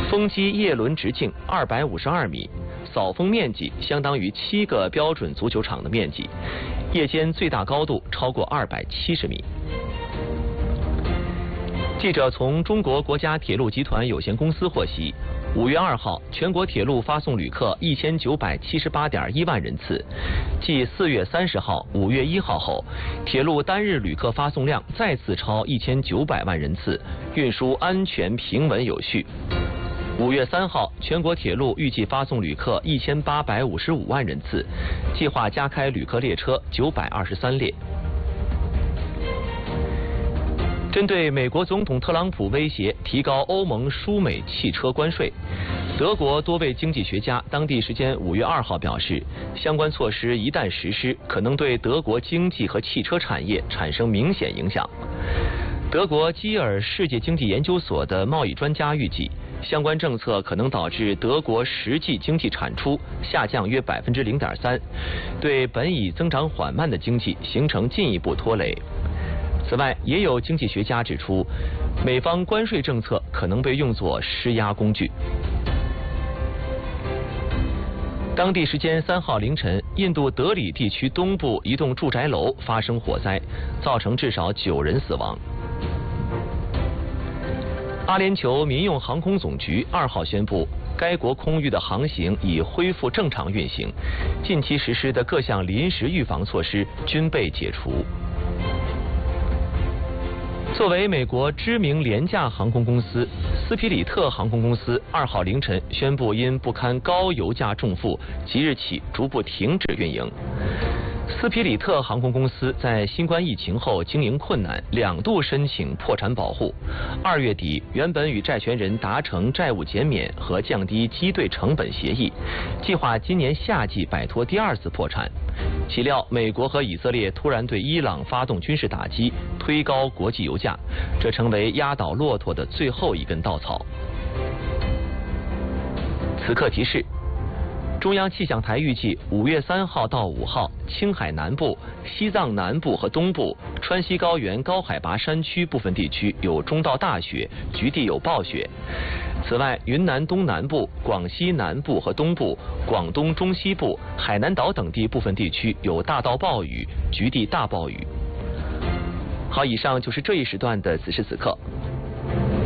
风机叶轮直径252米，扫风面积相当于7个标准足球场的面积，夜间最大高度超过270米。记者从中国国家铁路集团有限公司获悉，5月2号，全国铁路发送旅客1978.1万人次，继4月30号、5月1号后，铁路单日旅客发送量再次超1900万人次，运输安全平稳有序。5月3号，全国铁路预计发送旅客1855万人次，计划加开旅客列车923列。针对美国总统特朗普威胁提高欧盟输美汽车关税，德国多位经济学家当地时间5月2号表示，相关措施一旦实施，可能对德国经济和汽车产业产生明显影响。德国基尔世界经济研究所的贸易专家预计，相关政策可能导致德国实际经济产出下降约0.3%，对本已增长缓慢的经济形成进一步拖累。此外，也有经济学家指出，美方关税政策可能被用作施压工具。当地时间3号凌晨，印度德里地区东部一栋住宅楼发生火灾，造成至少9人死亡。阿联酋民用航空总局2号宣布，该国空域的航行已恢复正常运行，近期实施的各项临时预防措施均被解除。作为美国知名廉价航空公司，斯皮里特航空公司2号凌晨宣布，因不堪高油价重负，即日起逐步停止运营。斯皮里特航空公司在新冠疫情后经营困难，2度申请破产保护。2月底，原本与债权人达成债务减免和降低机队成本协议，计划今年夏季摆脱第2次破产。岂料，美国和以色列突然对伊朗发动军事打击，推高国际油价，这成为压倒骆驼的最后一根稻草。此刻提示：中央气象台预计5月3号到5号，青海南部、西藏南部和东部、川西高原高海拔山区部分地区有中到大雪，局地有暴雪。此外，云南东南部、广西南部和东部、广东中西部、海南岛等地部分地区有大到暴雨，局地大暴雨。好，以上就是这一时段的此时此刻。